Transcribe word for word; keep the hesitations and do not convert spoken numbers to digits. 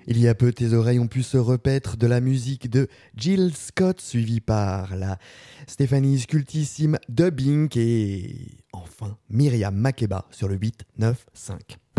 Il y a peu, tes oreilles ont pu se repaître de la musique de Jill Scott, suivie par la Stéphanie's cultissime Dubbing et enfin Myriam Makeba sur le huit neuf cinq.